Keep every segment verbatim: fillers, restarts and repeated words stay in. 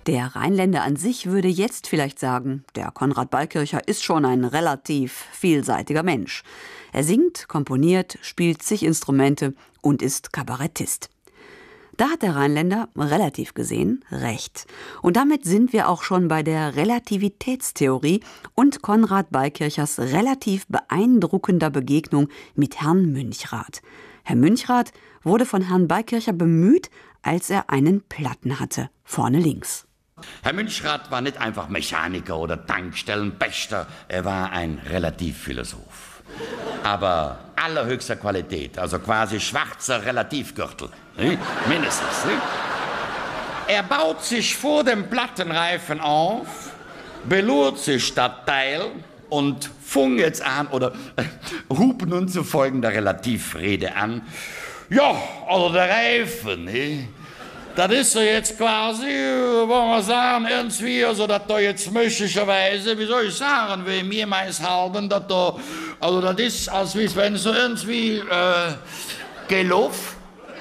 Der Rheinländer an sich würde jetzt vielleicht sagen, der Konrad Beikircher ist schon ein relativ vielseitiger Mensch. Er singt, komponiert, spielt zig Instrumente und ist Kabarettist. Da hat der Rheinländer, relativ gesehen, recht. Und damit sind wir auch schon bei der Relativitätstheorie und Konrad Beikirchers relativ beeindruckender Begegnung mit Herrn Münchrath. Herr Münchrath wurde von Herrn Beikircher bemüht, als er einen Platten hatte, vorne links. Herr Münchrath war nicht einfach Mechaniker oder Tankstellenpächter, er war ein Relativphilosoph. Aber allerhöchster Qualität, also quasi schwarzer Relativgürtel, ne? Mindestens. Ne? Er baut sich vor dem Plattenreifen auf, belurt sich das Teil und fung jetzt an, oder äh, hub nun zu folgender Relativrede an. Ja, also der Reifen, ne? Das ist so jetzt quasi, wollen wir sagen, irgendwie, also dass da jetzt möglicherweise, wie soll ich sagen, wie mir meins halben, dass da, also das ist, als wenn so irgendwie, äh, Geluff.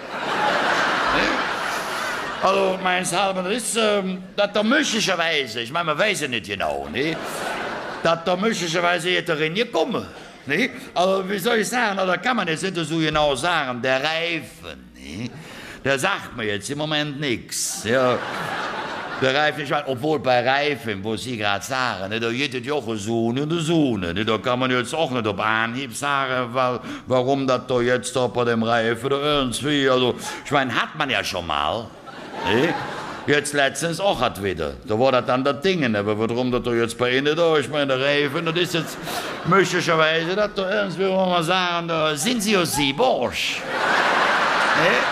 Ne? Also meins halben, das ist, ähm, dass da möglicherweise, ich meine, man weiß ja nicht genau, ne? Dass da möglicherweise hier drin gekommen, ne? Also wie soll ich sagen, da kann man jetzt nicht so genau sagen, der Reifen, ne? Der sagt mir jetzt im Moment nichts. Ja. Der Reifen, ich mein, obwohl bei Reifen, wo Sie gerade sagen, ne, da geht es ja auch so und so. Ne, da kann man jetzt auch nicht auf Anhieb sagen, weil, warum das da jetzt da bei dem Reifen da irgendwie, also, ich meine, hat man ja schon mal. Ne? Jetzt letztens auch hat wieder. Da war das dann das Ding, aber warum das da jetzt bei Ihnen da, ich meine, der Reifen, das ist jetzt möglicherweise, das da irgendwie, wo man sagen, da sind Sie aus Sie, Borsch. Ne?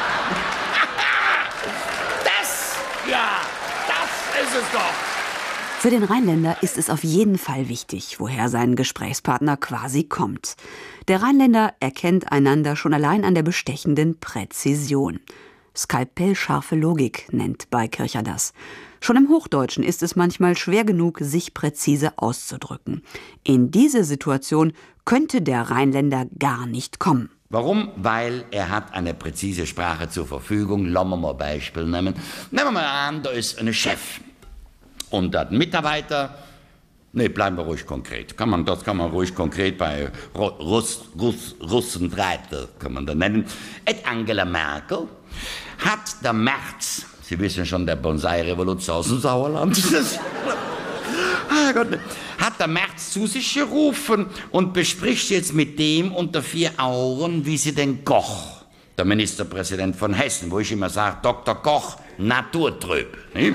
Ja, das ist es doch. Für den Rheinländer ist es auf jeden Fall wichtig, woher sein Gesprächspartner quasi kommt. Der Rheinländer erkennt einander schon allein an der bestechenden Präzision. Skalpellscharfe Logik nennt Beikircher das. Schon im Hochdeutschen ist es manchmal schwer genug, sich präzise auszudrücken. In diese Situation könnte der Rheinländer gar nicht kommen. Warum? Weil er hat eine präzise Sprache zur Verfügung. Lassen wir mal ein Beispiel nehmen. Nehmen wir mal an, da ist ein Chef und der Mitarbeiter. Ne, bleiben wir ruhig konkret. Kann man, das kann man ruhig konkret bei Russ, Russ, Russenreiter kann man da nennen. Et Angela Merkel hat der März, Sie wissen schon, der Bonsai-Revolution aus dem Sauerland. Ah Gott, hat der März zu sich gerufen und bespricht jetzt mit dem unter vier Augen, wie sie den Koch, der Ministerpräsident von Hessen, wo ich immer sage, Doktor Koch, naturtrüb. Ne?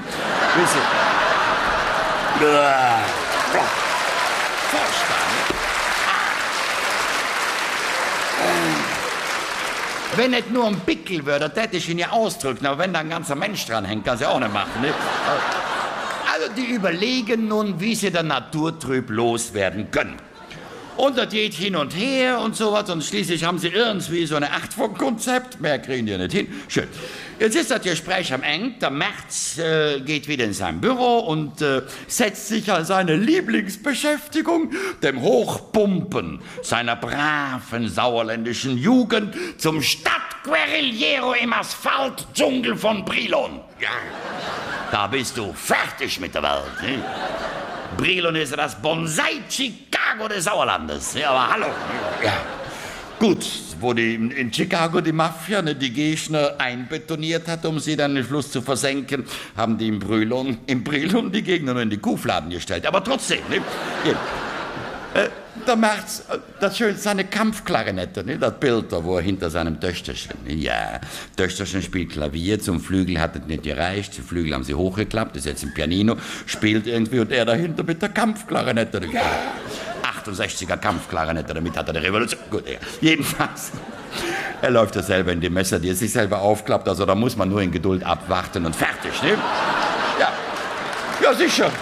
Wenn nicht nur ein Pickel würde, das hätte ich ihn ja ausdrücken, aber wenn da ein ganzer Mensch dran hängt, kann sie auch nicht machen. Ne? Also die überlegen nun, wie sie der Naturtrüb loswerden können. Und das geht hin und her und sowas und schließlich haben sie irgendwie so eine Art von Konzept. Mehr kriegen die nicht hin. Schön. Jetzt ist das Gespräch am Ende. Der März äh, geht wieder in sein Büro und äh, setzt sich an seine Lieblingsbeschäftigung, dem Hochpumpen seiner braven sauerländischen Jugend zum Stadtguerillero im Asphaltdschungel von Brilon. Ja. Da bist du fertig mit der Welt. Ne? Brilon ist das Bonsai-Chicago des Sauerlandes. Ja, aber hallo. Ja. Gut, wo die in Chicago die Mafia ne, die Gegner einbetoniert hat, um sie dann im Fluss zu versenken, haben die in Brilon, in Brilon die Gegner nur in die Kuhfladen gestellt. Aber trotzdem, ne? Ja. Äh, der März, das Schönste, seine Kampfklarinette, ne? Das Bild da, wo er hinter seinem Töchterchen, ja, Töchterchen spielt Klavier, zum Flügel hat es nicht gereicht, zum Flügel haben sie hochgeklappt, ist jetzt im Pianino, spielt irgendwie und er dahinter mit der Kampfklarinette, ja, achtundsechziger Kampfklarinette, damit hat er die Revolution, gut, ja, jedenfalls, er läuft ja selber in die Messer, die er sich selber aufklappt, also da muss man nur in Geduld abwarten und fertig, ne? Ja, ja sicher.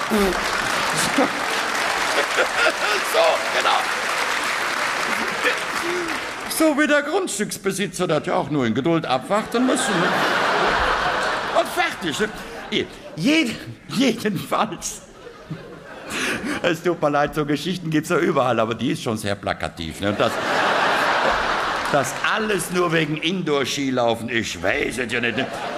So, genau. So wie der Grundstücksbesitzer, der hat ja auch nur in Geduld abwarten müssen. Ne? Und fertig. Ne? Jeden, jedenfalls. Es tut mir leid, so Geschichten gibt es ja überall, aber die ist schon sehr plakativ. Ne? Und das, das alles nur wegen Indoor-Skilaufen, ich weiß es ja nicht. Ne? Gut.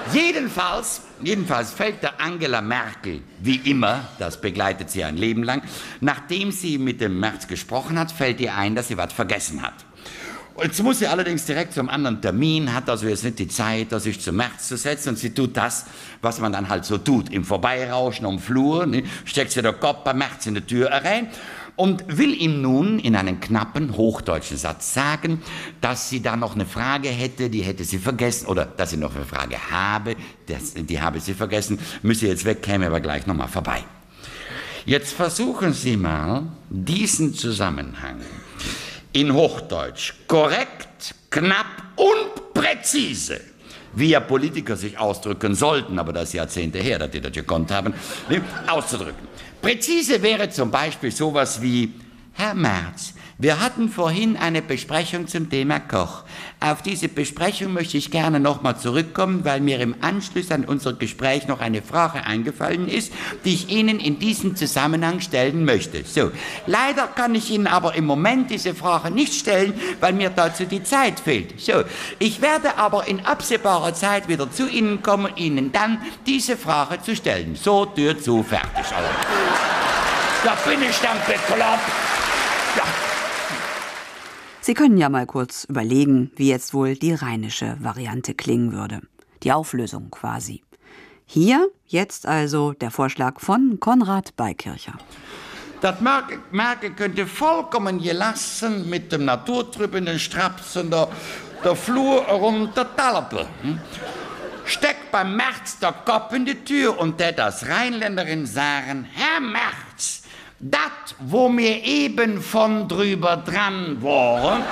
Jedenfalls, jedenfalls fällt der Angela Merkel, wie immer, das begleitet sie ein Leben lang, nachdem sie mit dem Merz gesprochen hat, fällt ihr ein, dass sie was vergessen hat. Jetzt muss sie allerdings direkt zum anderen Termin, hat also jetzt nicht die Zeit, sich zum Merz zu setzen, und sie tut das, was man dann halt so tut, im Vorbeirauschen am Flur, ne, steckt sie den Kopf bei Merz in die Tür rein und will ihm nun in einem knappen hochdeutschen Satz sagen, dass sie da noch eine Frage hätte, die hätte sie vergessen, oder dass sie noch eine Frage habe, das, die habe sie vergessen, müsse jetzt weg, käme aber gleich nochmal vorbei. Jetzt versuchen Sie mal, diesen Zusammenhang in Hochdeutsch korrekt, knapp und präzise, wie ja Politiker sich ausdrücken sollten, aber das ist Jahrzehnte her, dass die das gekonnt haben, ne, auszudrücken. Präzise wäre zum Beispiel sowas wie: Herr Merz, wir hatten vorhin eine Besprechung zum Thema Koch. Auf diese Besprechung möchte ich gerne nochmal zurückkommen, weil mir im Anschluss an unser Gespräch noch eine Frage eingefallen ist, die ich Ihnen in diesem Zusammenhang stellen möchte. So, leider kann ich Ihnen aber im Moment diese Frage nicht stellen, weil mir dazu die Zeit fehlt. So, ich werde aber in absehbarer Zeit wieder zu Ihnen kommen, Ihnen dann diese Frage zu stellen. So, Tür zu, fertig. Also, da bin ich dann bekloppt. Ja. Sie können ja mal kurz überlegen, wie jetzt wohl die rheinische Variante klingen würde. Die Auflösung quasi. Hier jetzt also der Vorschlag von Konrad Beikircher. Das Merkel, Merkel könnte vollkommen gelassen mit dem naturtrübenden Strapsen der, der Flur runter talpen. Hm? Steckt beim Merz der Kopf in die Tür und der das Rheinländerin sagen: Herr Merz, dat, wo mir eben von drüber dran waren,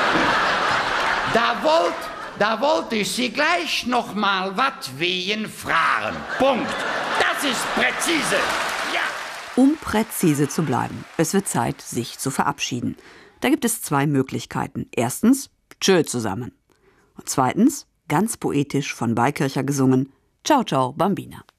da wollt, da wollte ich Sie gleich noch mal wat wehen fragen. Punkt. Das ist präzise. Ja. Um präzise zu bleiben, es wird Zeit, sich zu verabschieden. Da gibt es zwei Möglichkeiten. Erstens, tschö zusammen. Und zweitens, ganz poetisch von Beikircher gesungen, ciao ciao Bambina.